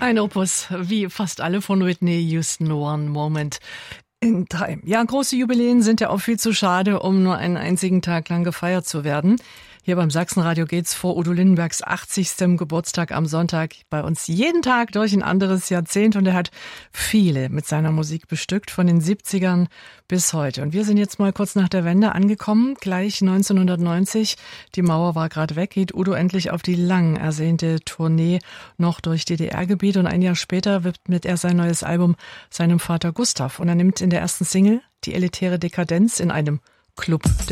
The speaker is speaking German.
Ein Opus, wie fast alle von Whitney Houston, One Moment in Time. Ja, große Jubiläen sind ja auch viel zu schade, um nur einen einzigen Tag lang gefeiert zu werden. Hier beim Sachsenradio geht's vor Udo Lindenbergs 80. Geburtstag am Sonntag bei uns jeden Tag durch ein anderes Jahrzehnt und er hat viele mit seiner Musik bestückt, von den 70ern bis heute. Und wir sind jetzt mal kurz nach der Wende angekommen, gleich 1990. Die Mauer war gerade weg, geht Udo endlich auf die lang ersehnte Tournee noch durch DDR-Gebiet und ein Jahr später widmet er sein neues Album seinem Vater Gustav und er nimmt in der ersten Single die elitäre Dekadenz in einem Club